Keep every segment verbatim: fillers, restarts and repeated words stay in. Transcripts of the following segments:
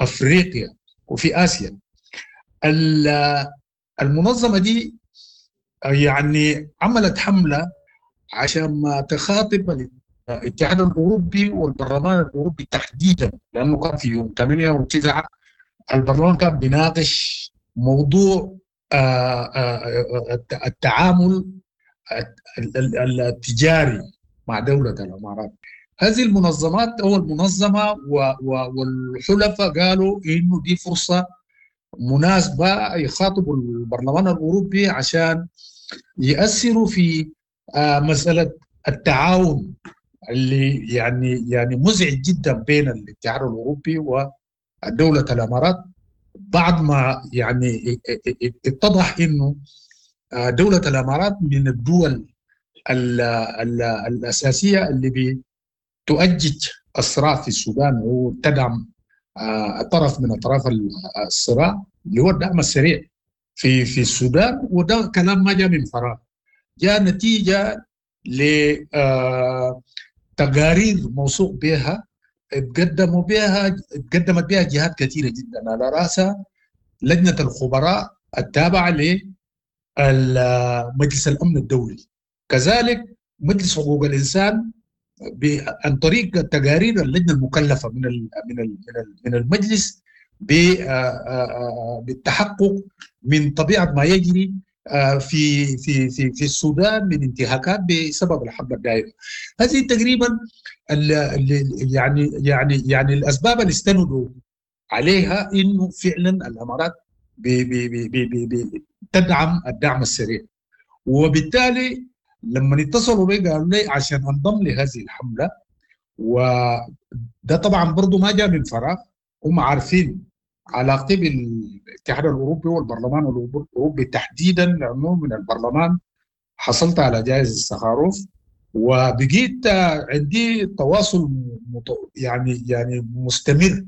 أفريقيا وفي آسيا. المنظمة دي يعني عملت حملة عشان ما تخاطب الاتحاد الأوروبي والبرلمان الأوروبي تحديدا، لأنه كان في يوم ثمانية وتسعة البرلمان كان بيناقش موضوع التعامل التجاري مع دولة الإمارات. هذه المنظمات أول منظمة والحلفاء قالوا إنه دي فرصة مناسبة يخاطبوا البرلمان الأوروبي عشان يأثروا في مسألة التعاون اللي يعني يعني مزعج جدا بين الاتحاد الأوروبي ودولة الإمارات، بعد ما يعني اتضح إنه دولة الإمارات من الدول ال ال الأساسية اللي بتؤجج الصراع في السودان وتدعم طرف من أطراف الصراع اللي هو الدعم السريع في في السودان. وده كلام ما جاء من فراغ، جاء نتيجة لتقارير موثوق بها تقدموا بها تقدمت بها جهات كثيرة جدا، على رأسها لجنة الخبراء التابعة لمجلس الأمن الدولي، كذلك مجلس حقوق الإنسان عن طريق تقارير اللجنة المكلفة من من من المجلس بالتحقق من طبيعة ما يجري في في في في السودان من انتهاكات بسبب الحرب الدائرة. هذه تقريبا يعني يعني يعني الأسباب اللي استندوا عليها إنه فعلا الإمارات تدعم الدعم السريع، وبالتالي لما اتصلوا بي قالوا لي عشان انضم لهذه الحملة. وده طبعا برضو ما جاء من فراغ، هم عارفين علاقتي بالاتحاد الأوروبي والبرلمان الأوروبي تحديدا، لأنه من البرلمان حصلت على جائزة سخاروف وبقيت عندي تواصل يعني يعني مستمر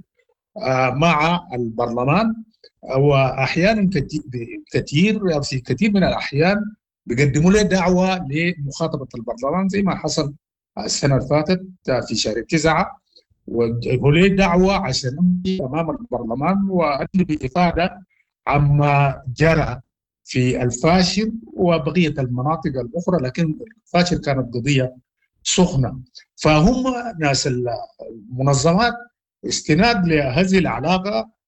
مع البرلمان، وأحيانا كثير في كثير من الأحيان بيقدموا لي دعوة لمخاطبة البرلمان، زي ما حصل السنة اللي فاتت في شهر تسعة، وجابوا لي دعوة عشان أمشي أمام البرلمان وأدلي بإفادة عما جرى في الفاشر وبقية المناطق الأخرى، لكن الفاشر كانت قضية سخنة. فهم ناس المنظمات استناد لهذه العلاقة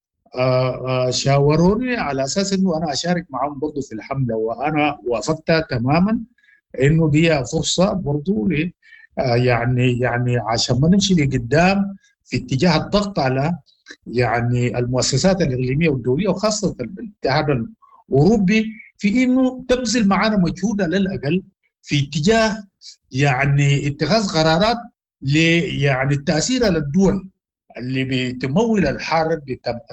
شاوروني على أساس أنه أنا أشارك معهم برضو في الحملة، وأنا وافقت تماما أنه دي فرصة برضو ل يعني يعني عشان ما نمشي لقدام في اتجاه الضغط على يعني المؤسسات الإقليمية والدولية وخاصة الاتحاد الأوروبي في أنه تبذل معنا مجهود على الأقل في اتجاه يعني اتخاذ قرارات ل يعني التأثير على الدول اللي بتمول الحرب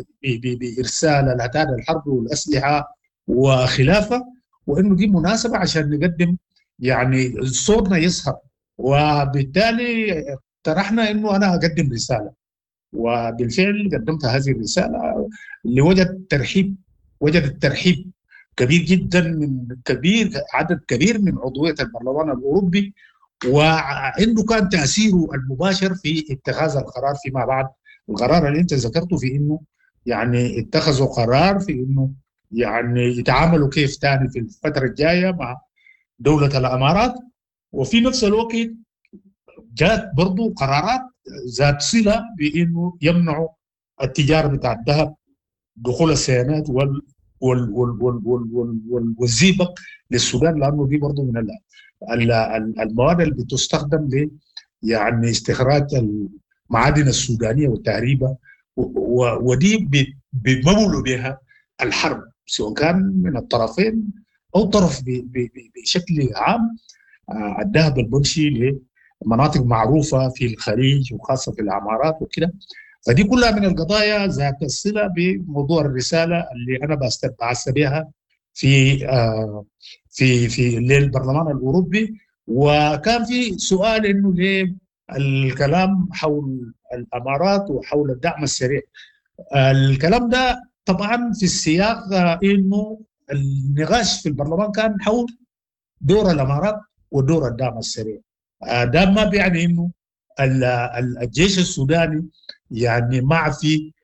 بإرسال العتاد الحرب والأسلحة وخلافه، وإنه دي مناسبة عشان نقدم يعني صوتنا يظهر. وبالتالي اقترحنا إنه أنا أقدم رسالة، وبالفعل قدمت هذه الرسالة اللي وجد ترحيب وجد الترحيب كبير جدا من كبير عدد كبير من عضوية البرلمان الأوروبي، وعنده كان تأثيره المباشر في اتخاذ القرار فيما بعد. القرار اللي انت ذكرته في انه يعني اتخذوا قرار في انه يعني يتعاملوا كيف تاني في الفترة الجاية مع دولة الإمارات، وفي نفس الوقت جاءت برضو قرارات ذات صلة بانه يمنعوا التجارة بتاع الذهب، دخول السيانات وال وال وال وال وال وال والزيبق للسودان، لانه دي برضو من المواد اللي بتستخدم ل يعني استخراج المعادن السودانيه والتهريبه، ودي بيمولوا بها الحرب سواء كان من الطرفين او طرف بشكل عام. الذهب البنشي لمناطق معروفه في الخليج وخاصه في الامارات وكده. فدي كلها من القضايا ذات الصله بموضوع الرساله اللي انا بعثت بها في آه في في للبرلمان الاوروبي. وكان في سؤال انه ليه الكلام حول الامارات وحول الدعم السريع. الكلام ده طبعا في السياق انه النقاش في البرلمان كان حول دور الامارات ودور الدعم السريع. ده ما بيعني انه الجيش السوداني يعني ما في